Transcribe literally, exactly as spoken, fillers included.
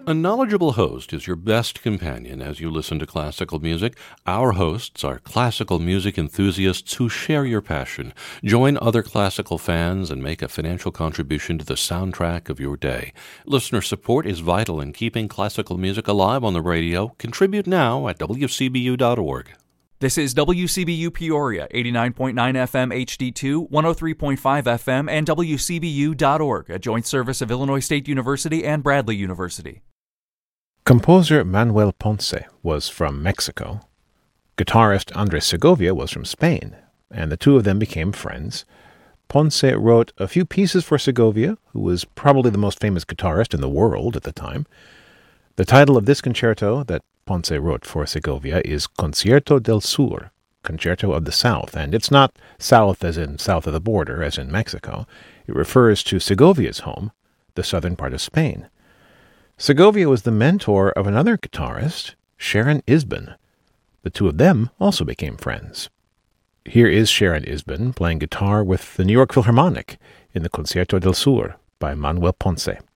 A knowledgeable host is your best companion as you listen to classical music. Our hosts are classical music enthusiasts who share your passion. Join other classical fans and make a financial contribution to the soundtrack of your day. Listener support is vital in keeping classical music alive on the radio. Contribute now at w c b u dot org. This is W C B U Peoria, eighty-nine point nine F M H D two, one oh three point five F M, and W C B U dot org, a joint service of Illinois State University and Bradley University. Composer Manuel Ponce was from Mexico. Guitarist Andres Segovia was from Spain, and the two of them became friends. Ponce wrote a few pieces for Segovia, who was probably the most famous guitarist in the world at the time. The title of this concerto that Ponce wrote for Segovia is Concierto del Sur, Concerto of the South, and it's not south as in south of the border, as in Mexico. It refers to Segovia's home, the southern part of Spain. Segovia was the mentor of another guitarist, Sharon Isbin. The two of them also became friends. Here is Sharon Isbin playing guitar with the New York Philharmonic in the Concierto del Sur by Manuel Ponce.